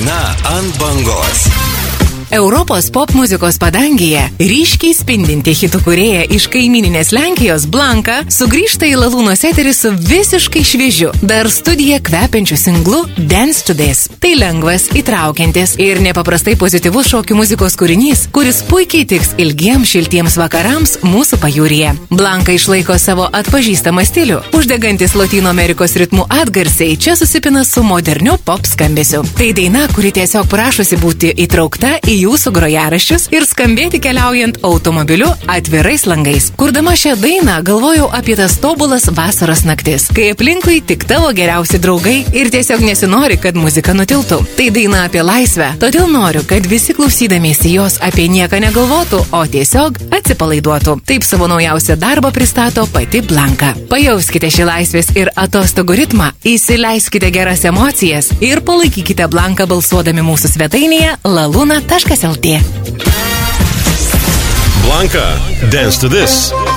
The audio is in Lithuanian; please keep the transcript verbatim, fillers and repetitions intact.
Daina ant bangos. Europos pop muzikos padangėje ryškiai spindinti hitų kūrėja iš kaimyninės Lenkijos Blanka sugrįžta į Lalūnos eterį su visiškai šviežiu, dar studiją kvepiančiu singlu Dance to This. Tai lengvas, įtraukiantis ir nepaprastai pozityvus šokių muzikos kūrinys, kuris puikiai tiks ilgiems šiltiems vakarams mūsų pajūryje. Blanka išlaiko savo atpažįstamą stilių. Uždegantis Lotynų Amerikos ritmų atgarsiai čia susipina su moderniu pop skambesiu. Tai daina, kuri tiesiog prašosi būti įtraukta į jūsų grojaraščius ir skambėti keliaujant automobiliu atvirais langais. Kurdama šią dainą galvojau apie tas tobulas vasaros naktis, kai aplinkui tik tavo geriausi draugai ir tiesiog nesinori, kad muzika nutiltų. Tai daina apie laisvę, todėl noriu, kad visi klausydamiesi jos apie nieką negalvotų, o tiesiog atsipalaiduotų. Taip savo naujausią darbą pristato pati Blanka. Pajauskite šį laisvės ir atostogų ritmą, įsileiskite geras emocijas ir palaikykite Blanką balsuodami mūsų svetainėje laluna taškas lt. Blanka, Dance to This.